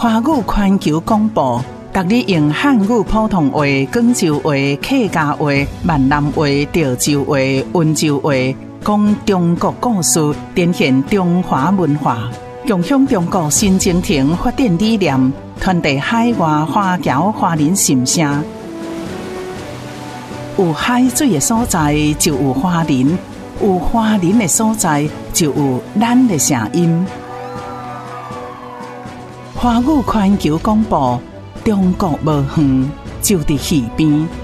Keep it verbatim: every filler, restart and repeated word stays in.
华语环球广播，逐日用汉语普通话、广州话、客家话、闽南话、潮州话、温州话，讲中国故事，展现中华文化，共享中国新征程发展理念，传递海外华侨华人心声。有海水的所在，就有华人；有华人的所在，就有咱的声音。华语环球广播，中国无远，就伫耳边。